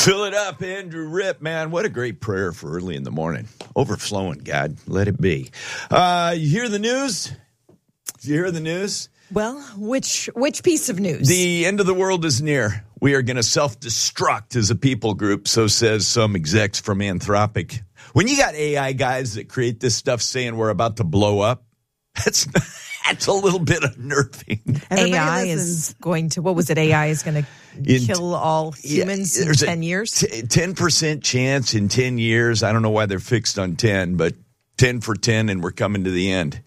Fill it up, Andrew Ripp, man. What a great prayer for early in the morning. Overflowing, God. Let it be. You hear the news? Did you hear the news? Well, which piece of news? The end of the world is near. We are going to self-destruct as a people group, so says some execs from Anthropic. When you got AI guys that create this stuff saying we're about to blow up, that's a little bit unnerving. AI is going to, AI is going to kill all humans in 10 years? 10% chance in 10 years. I don't know why they're fixed on 10, but 10 for 10, and we're coming to the end.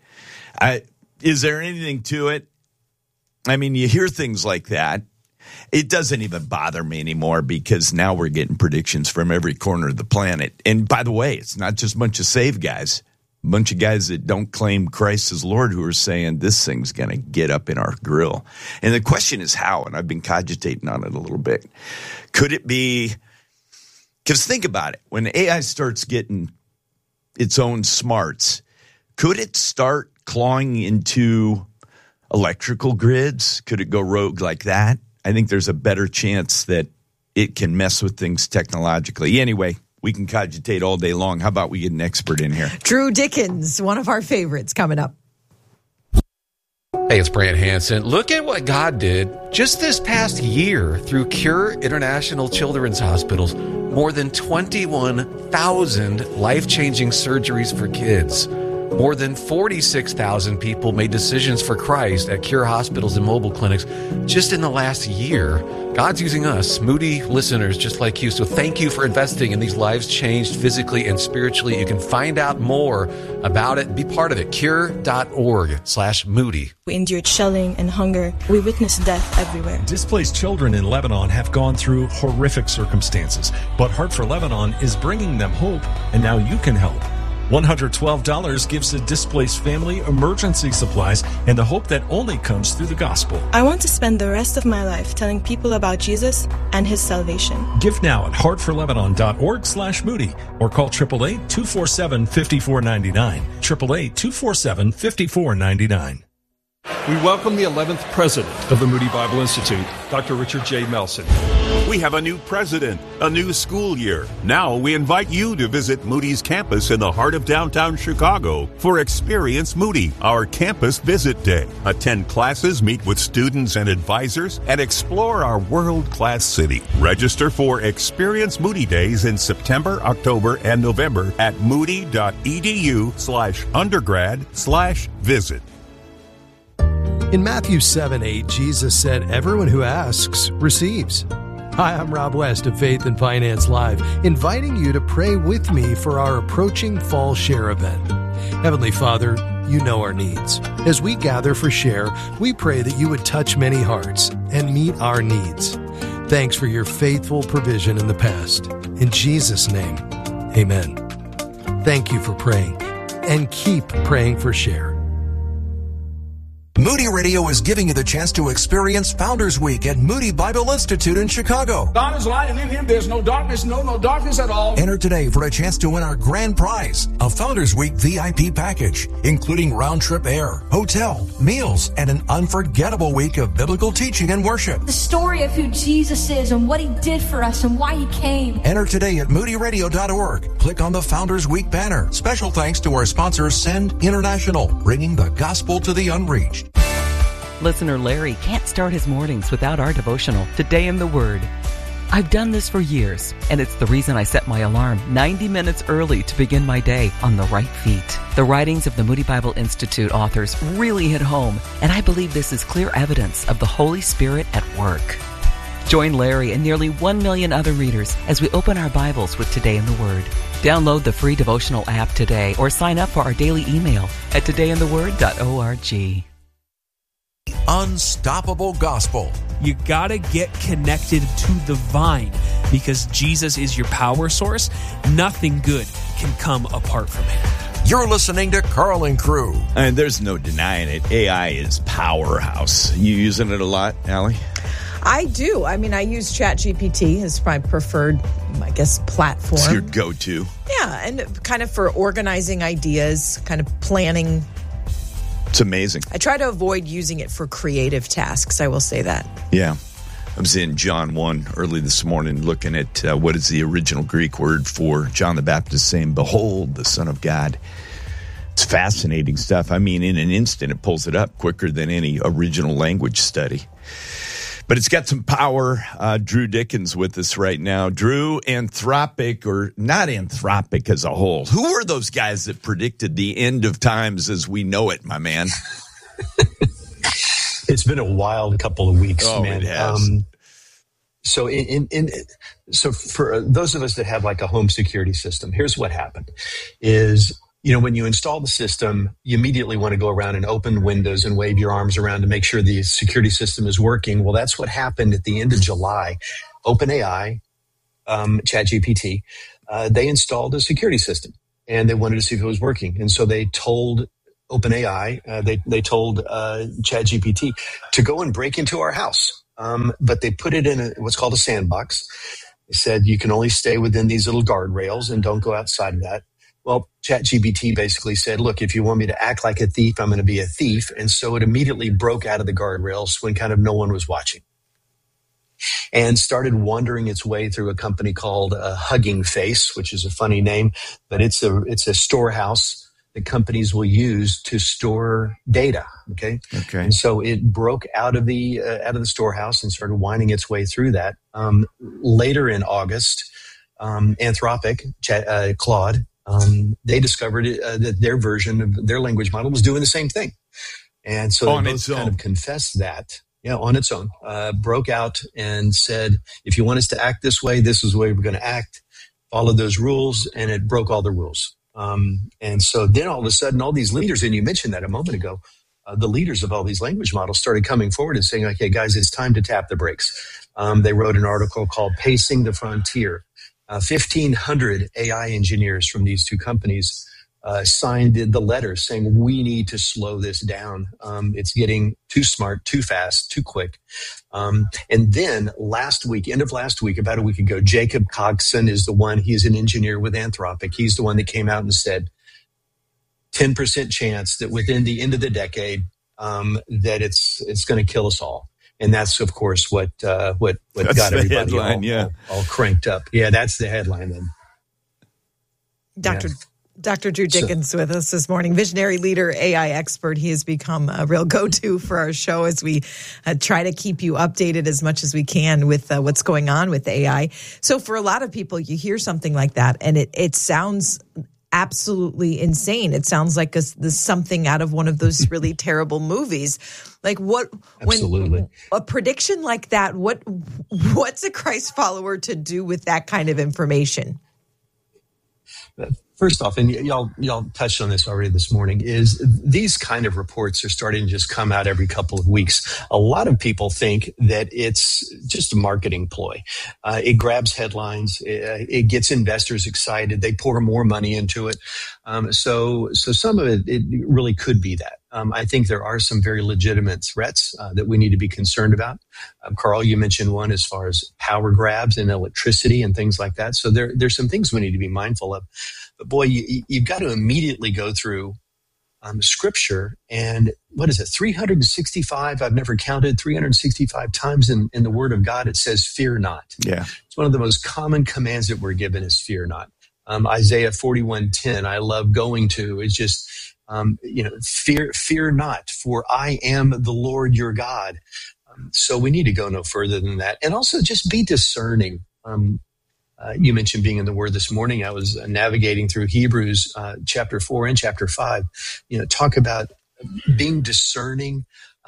Is there anything to it? I mean, you hear things like that. It doesn't even bother me anymore because now we're getting predictions from every corner of the planet. And by the way, it's not just a bunch of saved guys. A bunch of guys that don't claim Christ as Lord who are saying this thing's going to get up in our grill. And the question is how, and I've been cogitating on it a little bit. Could it be, because think about it, when AI starts getting its own smarts, could it start clawing into electrical grids? Could it go rogue like that? I think there's a better chance that it can mess with things technologically. Anyway, we can cogitate all day long. How about we get an expert in here? Drew Dickens, one of our favorites, coming up. Hey, it's Brant Hansen. Look at what God did just this past year through Cure International Children's Hospitals. More than 21,000 life-changing surgeries for kids. More than 46,000 people made decisions for Christ at Cure hospitals and mobile clinics just in the last year. God's using us, Moody listeners just like you. So thank you for investing in these lives changed physically and spiritually. You can find out more about it and be part of it. Cure.org/Moody. We endured shelling and hunger. We witnessed death everywhere. Displaced children in Lebanon have gone through horrific circumstances, but Heart for Lebanon is bringing them hope, and now you can help. $112 gives a displaced family emergency supplies and the hope that only comes through the gospel. I want to spend the rest of my life telling people about Jesus and his salvation. Give now at heartforlebanon.org/Moody or call 888-247-5499. 888-247-5499. We welcome the 11th president of the Moody Bible Institute, Dr. Richard J. Melson. We have a new president, a new school year. Now we invite you to visit Moody's campus in the heart of downtown Chicago for Experience Moody, our campus visit day. Attend classes, meet with students and advisors, and explore our world-class city. Register for Experience Moody Days in September, October, and November at moody.edu/undergrad/visit. In Matthew 7:8, Jesus said, "Everyone who asks receives." Hi, I'm Rob West of Faith and Finance Live, inviting you to pray with me for our approaching Fall Share event. Heavenly Father, you know our needs. As we gather for Share, we pray that you would touch many hearts and meet our needs. Thanks for your faithful provision in the past. In Jesus' name, amen. Thank you for praying, and keep praying for Share. Moody Radio is giving you the chance to experience Founders Week at Moody Bible Institute in Chicago. God is light, and in him there's no darkness, no darkness at all. Enter today for a chance to win our grand prize, a Founders Week VIP package, including round-trip air, hotel, meals, and an unforgettable week of biblical teaching and worship. The story of who Jesus is and what he did for us and why he came. Enter today at moodyradio.org. Click on the Founders Week banner. Special thanks to our sponsor, Send International, bringing the gospel to the unreached. Listener Larry can't start his mornings without our devotional, Today in the Word. I've done this for years, and it's the reason I set my alarm 90 minutes early to begin my day on the right feet. The writings of the Moody Bible Institute authors really hit home, and I believe this is clear evidence of the Holy Spirit at work. Join Larry and nearly 1 million other readers as we open our Bibles with Today in the Word. Download the free devotional app today or sign up for our daily email at todayintheword.org. Unstoppable gospel. You gotta get connected to the vine because Jesus is your power source. Nothing good can come apart from him. You're listening to Carl and Crew. And there's no denying it. AI is powerhouse. You using it a lot, Allie? I do. I mean, I use ChatGPT as my preferred, I guess, platform. It's your go-to. Yeah, and kind of for organizing ideas, kind of planning. It's amazing. I try to avoid using it for creative tasks, I will say that. Yeah. I was in John 1 early this morning looking at what is the original Greek word for John the Baptist saying, "Behold, the Son of God." It's fascinating stuff. I mean, in an instant, it pulls it up quicker than any original language study. But it's got some power. Drew Dickens with us right now. Drew, Anthropic, or not Anthropic as a whole. Who were those guys that predicted the end of times as we know it, my man? It's been a wild couple of weeks, man. It has. So for those of us that have like a home security system, here's what happened is, when you install the system, you immediately want to go around and open windows and wave your arms around to make sure the security system is working. Well, that's what happened at the end of July. OpenAI, ChatGPT, they installed a security system and they wanted to see if it was working. And so they told OpenAI, they told ChatGPT to go and break into our house. But they put it in what's called a sandbox. They said you can only stay within these little guardrails and don't go outside of that. Well, ChatGPT basically said, look, if you want me to act like a thief, I'm going to be a thief. And so it immediately broke out of the guardrails when kind of no one was watching and started wandering its way through a company called Hugging Face, which is a funny name, but it's a storehouse that companies will use to store data. Okay. And so it broke out of the storehouse and started winding its way through that. Later in August, Anthropic, Claude, they discovered that their version of their language model was doing the same thing. And so they both kind of confessed that, on its own, broke out and said, if you want us to act this way, this is the way we're going to act, follow those rules, and it broke all the rules. And so then all of a sudden, all these leaders, and you mentioned that a moment ago, the leaders of all these language models started coming forward and saying, okay, guys, it's time to tap the brakes. They wrote an article called Pacing the Frontier. 1,500 AI engineers from these two companies signed the letter saying, we need to slow this down. It's getting too smart, too fast, too quick. And then end of last week, about a week ago, Jacob Cogson is the one, he's an engineer with Anthropic. He's the one that came out and said, 10% chance that within the end of the decade, that it's going to kill us all. And that's, of course, what got everybody all cranked up. Yeah, that's the headline then. Dr. Drew Dickens with us this morning, visionary leader, AI expert. He has become a real go-to for our show as we try to keep you updated as much as we can with what's going on with AI. So for a lot of people, you hear something like that, and it sounds absolutely insane. It sounds like something out of one of those really terrible movies. Like when a prediction like that, what's a Christ follower to do with that kind of information? First off, and y'all touched on this already this morning, is these kind of reports are starting to just come out every couple of weeks. A lot of people think that it's just a marketing ploy. It grabs headlines. It gets investors excited. They pour more money into it. So some of it really could be that. I think there are some very legitimate threats that we need to be concerned about. Carl, you mentioned one as far as power grabs and electricity and things like that. So there's some things we need to be mindful of. But boy, you've got to immediately go through Scripture, and what is it? 365? I've never counted 365 times in the Word of God. It says, "Fear not." Yeah, it's one of the most common commands that we're given is "Fear not." Isaiah 41:10. I love going to. It's just fear not, for I am the Lord your God. So we need to go no further than that, and also just be discerning. You mentioned being in the Word this morning. I was navigating through Hebrews chapter 4 and chapter 5. Talk about being discerning,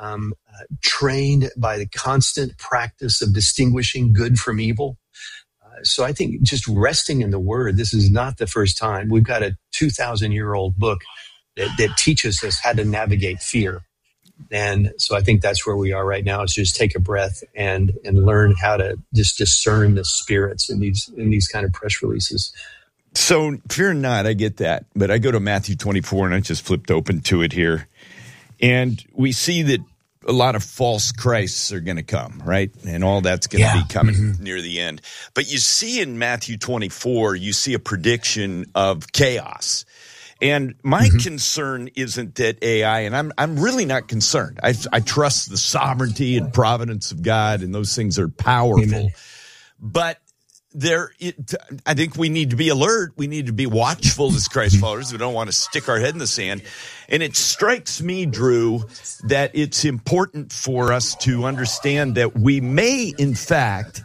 trained by the constant practice of distinguishing good from evil. So I think just resting in the Word, this is not the first time. We've got a 2,000-year-old book that teaches us how to navigate fear. And so I think that's where we are right now, is just take a breath and learn how to just discern the spirits in these kind of press releases. So fear not, I get that. But I go to Matthew 24, and I just flipped open to it here. And we see that a lot of false Christs are going to come, right? And all that's going to be coming near the end. But you see in Matthew 24, you see a prediction of chaos. And my concern isn't that AI, and I'm really not concerned. I trust the sovereignty and providence of God, and those things are powerful. Amen. But I think we need to be alert. We need to be watchful as Christ followers. We don't want to stick our head in the sand. And it strikes me, Drew, that it's important for us to understand that we may, in fact,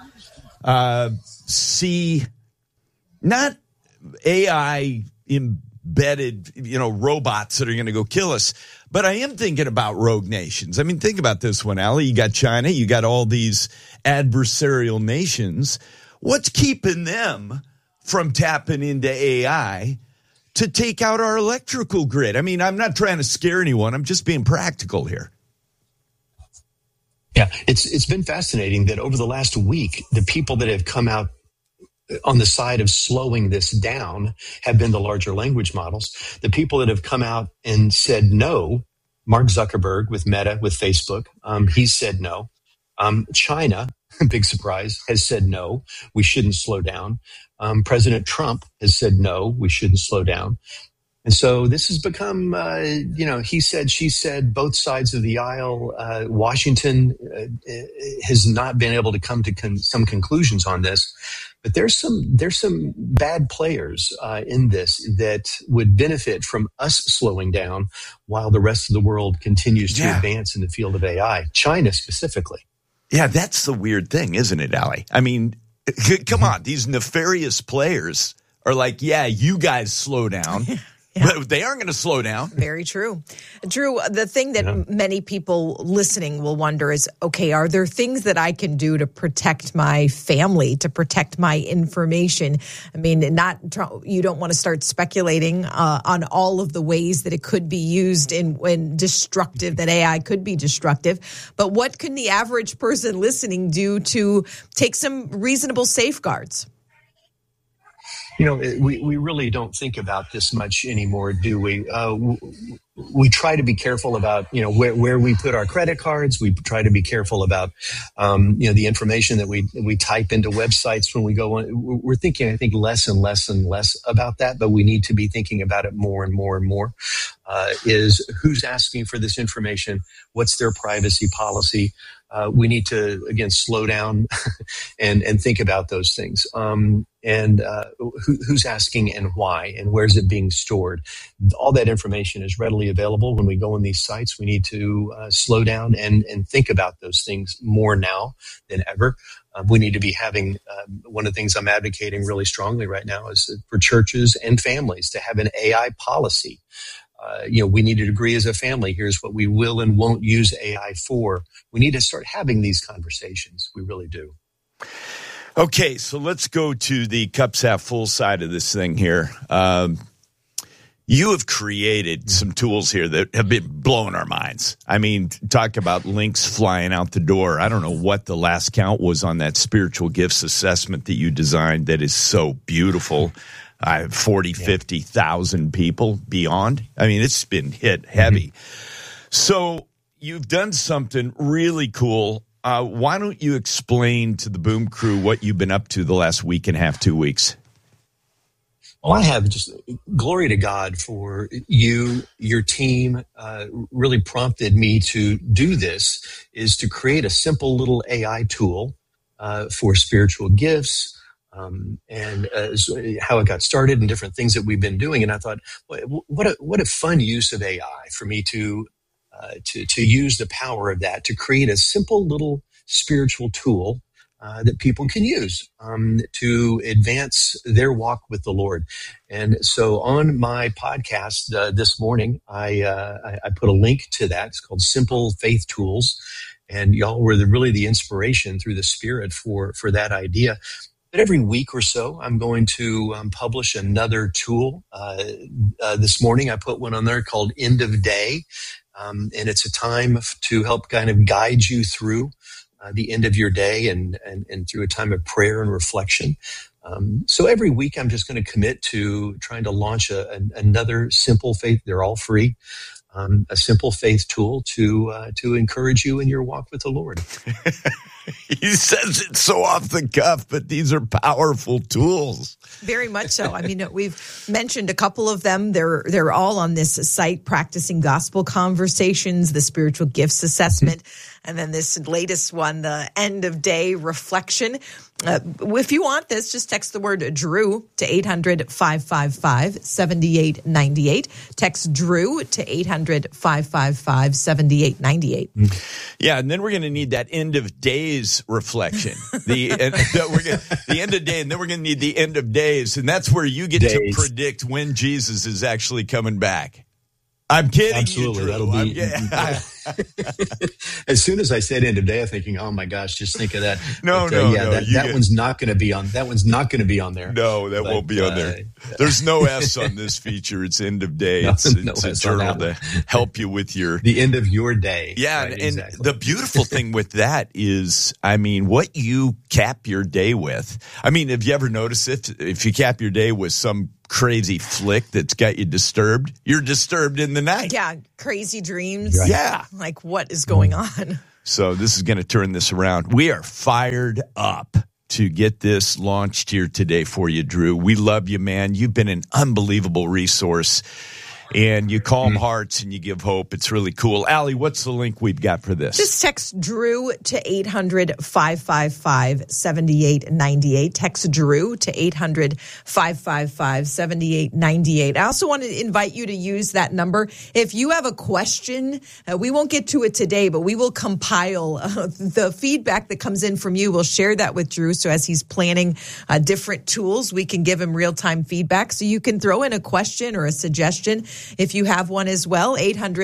see not AI embedded, robots that are going to go kill us. But I am thinking about rogue nations. I mean, think about this one, Allie. You got China. You got all these adversarial nations. What's keeping them from tapping into AI to take out our electrical grid? I mean, I'm not trying to scare anyone. I'm just being practical here. Yeah, it's been fascinating that over the last week, the people that have come out on the side of slowing this down have been the larger language models. The people that have come out and said no, Mark Zuckerberg with Meta, with Facebook, he said no. China, big surprise, has said no, we shouldn't slow down. President Trump has said no, we shouldn't slow down. And so this has become, he said, she said, both sides of the aisle. Washington has not been able to come to some conclusions on this. But there's some bad players in this that would benefit from us slowing down while the rest of the world continues to advance in the field of AI, China specifically. Yeah, that's the weird thing, isn't it, Allie? I mean, come on, these nefarious players are like, yeah, you guys slow down. But they aren't going to slow down. Very true. Drew, the thing that many people listening will wonder is, okay, are there things that I can do to protect my family, to protect my information? I mean, you don't want to start speculating on all of the ways that it could be used in destructive, that AI could be destructive. But what can the average person listening do to take some reasonable safeguards? We really don't think about this much anymore, do we? We try to be careful about, where we put our credit cards. We try to be careful about, the information that we type into websites when we go on. We're thinking, I think, less and less and less about that, but we need to be thinking about it more and more and more. Is who's asking for this information? What's their privacy policy? We need to, again, slow down and think about those things. Who's asking and why, and where's it being stored? All that information is readily available when we go on these sites. We need to slow down and think about those things more now than ever. We need to be having, one of the things I'm advocating really strongly right now is for churches and families to have an AI policy. We need to agree as a family. Here's what we will and won't use AI for. We need to start having these conversations. We really do. Okay, so let's go to the cups half full side of this thing here. You have created some tools here that have been blowing our minds. I mean, talk about links flying out the door. I don't know what the last count was on that spiritual gifts assessment that you designed that is so beautiful. 40, 50,000 people beyond. I mean, it's been hit heavy. So you've done something really cool. Why don't you explain to the Boom Crew what you've been up to the last week and a half, 2 weeks? Well, I have just glory to God for you, your team, really prompted me to do this, is to create a simple little AI tool for spiritual gifts. And how it got started and different things that we've been doing. And I thought, what a fun use of AI for me to use the power of that to create a simple little spiritual tool that people can use to advance their walk with the Lord. And so on my podcast this morning, I put a link to that. It's called Simple Faith Tools. And y'all were really the inspiration through the Spirit for that idea. But every week or so, I'm going to publish another tool. This morning, I put one on there called End of Day. And it's a time to help kind of guide you through the end of your day and through a time of prayer and reflection. So every week, I'm just going to commit to trying to launch another simple faith. They're all free. a simple faith tool to encourage you in your walk with the Lord. He says it so off the cuff, but these are powerful tools. Very much so. I mean, we've mentioned a couple of them. They're all on this site, Practicing Gospel Conversations, the Spiritual Gifts Assessment, and then this latest one, the End of Day Reflection. If you want this, just text the word Drew to 800-555-7898. Text Drew to 800-555-7898. Yeah, and then we're going to need that end of days reflection. The end of day, and then we're going to need the end of days, and that's where you get to predict when Jesus is actually coming back. I'm kidding. Absolutely. You, Drew. That'll be. As soon as I said end of day, I'm thinking, oh my gosh, just think of that. That one's not going to be on. That one's not going to be on there. No, that won't be on there. There's no S on this feature. It's end of day. It's a journal to help you with the end of your day. Yeah, right, and exactly. The beautiful thing with that is, I mean, what you cap your day with. I mean, have you ever noticed if you cap your day with some crazy flick that's got you disturbed, you're disturbed in the night. Yeah, crazy dreams. Right. Yeah. Like, what is going on? So this is going to turn this around. We are fired up to get this launched here today for you, Drew. We love you, man. You've been an unbelievable resource. And you calm hearts and you give hope. It's really cool. Allie, what's the link we've got for this? Just text Drew to 800-555-7898. Text Drew to 800-555-7898. I also want to invite you to use that number. If you have a question, we won't get to it today, but we will compile the feedback that comes in from you. We'll share that with Drew. So as he's planning different tools, we can give him real-time feedback. So you can throw in a question or a suggestion if you have one as well.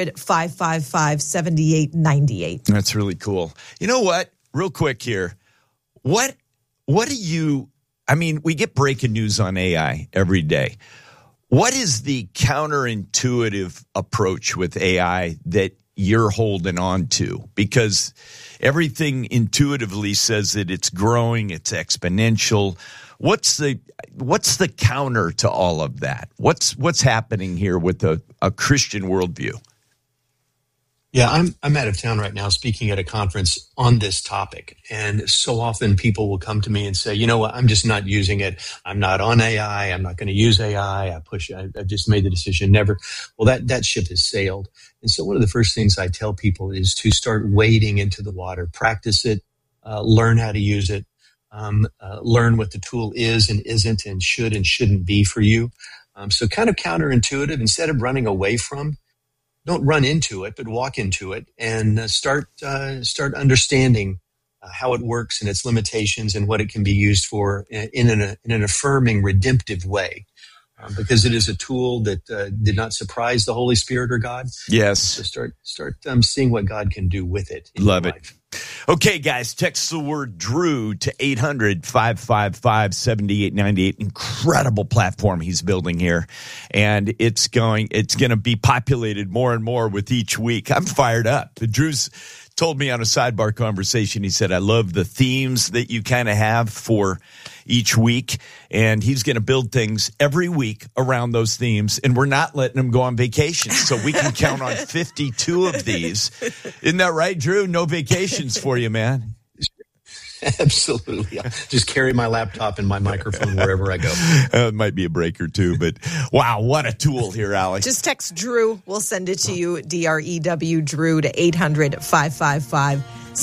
800-555-7898. That's really cool. You know what? Real quick here. What do you, I mean, we get breaking news on AI every day. What is the counterintuitive approach with AI that you're holding on to? Because everything intuitively says that it's growing, it's exponential. What's the counter to all of that? What's happening here with a Christian worldview? Yeah, I'm out of town right now speaking at a conference on this topic. And so often people will come to me and say, you know what, I'm just not using it. I'm not on AI. I'm not going to use AI. I've just made the decision never. Well, that ship has sailed. And so one of the first things I tell people is to start wading into the water, practice it, learn how to use it. Learn what the tool is and isn't and should and shouldn't be for you. So kind of counterintuitive. Instead of running away from, don't run into it, but walk into it and start understanding how it works and its limitations and what it can be used for in an affirming, redemptive way. Because it is a tool that did not surprise the Holy Spirit or God. Yes. So start seeing what God can do with it. Love it. Okay, guys, text the word Drew to 800-555-7898. Incredible platform he's building here. And it's going to be populated more and more with each week. I'm fired up. Drew's told me on a sidebar conversation, he said, I love the themes that you kind of have for each week. And he's going to build things every week around those themes. And we're not letting him go on vacation. So we can count on 52 of these. Isn't that right, Drew? No vacations for you, man. Absolutely. I'll just carry my laptop and my microphone wherever I go. It might be a break or two, but wow, what a tool here, Alex. Just text Drew. We'll send it to you, DREW, Drew, to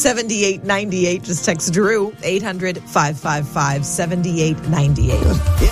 800-555-7898. Just text Drew, 800-555-7898.